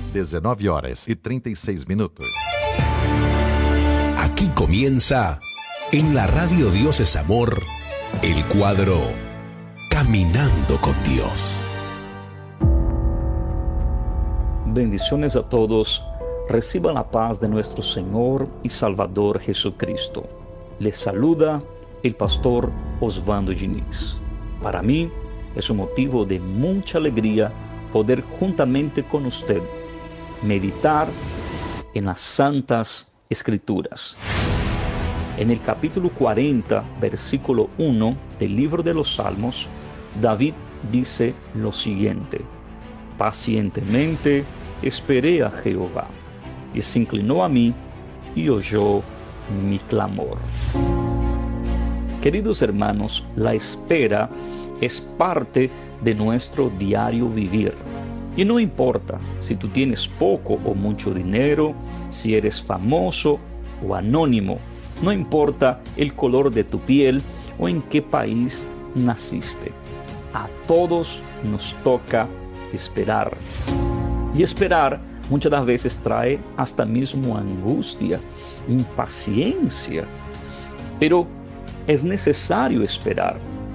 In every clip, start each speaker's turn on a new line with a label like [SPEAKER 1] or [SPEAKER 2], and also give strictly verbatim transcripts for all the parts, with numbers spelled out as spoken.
[SPEAKER 1] dezenove horas y treinta y seis minutos.
[SPEAKER 2] Aquí comienza, en la radio Dios es Amor, el cuadro Caminando con Dios.
[SPEAKER 3] Bendiciones a todos. Reciban la paz de nuestro Señor y Salvador Jesucristo. Les saluda el pastor Osvaldo Diniz. Para mí es un motivo de mucha alegría poder juntamente con usted meditar en las Santas Escrituras. En el capítulo cuarenta, versículo uno del libro de los Salmos, David dice lo siguiente: pacientemente esperé a Jehová, y se inclinó a mí y oyó mi clamor. Queridos hermanos, la espera es parte de nuestro diario vivir. Y no importa si tú tienes poco o mucho dinero, si eres famoso o anónimo, no importa el color de tu piel o en qué país naciste. A todos nos toca esperar. Y esperar muchas das veces trae hasta mismo angustia, impaciencia. Pero es necesario esperar.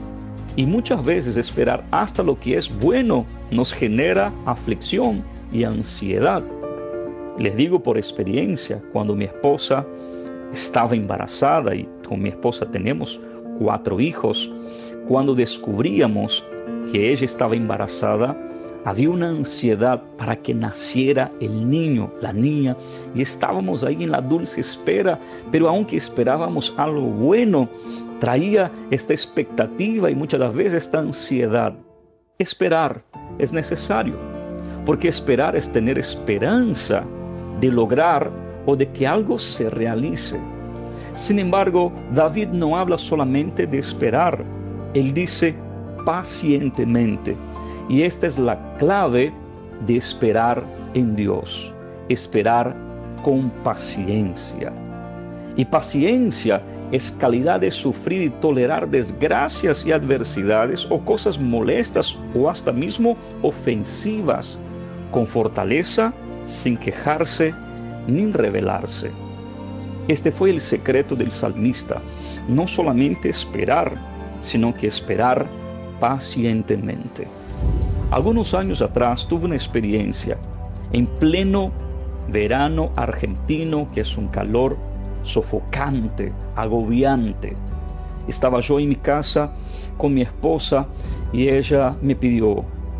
[SPEAKER 3] Y muchas veces esperar hasta lo que es bueno nos genera aflicción y ansiedad. Les digo por experiencia, cuando mi esposa estaba embarazada, y con mi esposa tenemos cuatro hijos, cuando descubríamos que ella estaba embarazada, había una ansiedad para que naciera el niño, la niña, y estábamos ahí en la dulce espera, pero aunque esperábamos algo bueno, traía esta expectativa y muchas veces esta ansiedad. Esperar es necesario, porque esperar es tener esperanza de lograr o de que algo se realice. Sin embargo, David no habla solamente de esperar, él dice pacientemente. Y esta es la clave de esperar en Dios, esperar con paciencia. Y paciencia es calidad de sufrir y tolerar desgracias y adversidades o cosas molestas o hasta mismo ofensivas, con fortaleza, sin quejarse ni rebelarse. Este fue el secreto del salmista, no solamente esperar, sino que esperar pacientemente. Algunos años atrás tuve una experiencia en pleno verano argentino, que es un calor sofocante, agobiante. Estaba yo en mi casa con mi esposa y ella me pidió: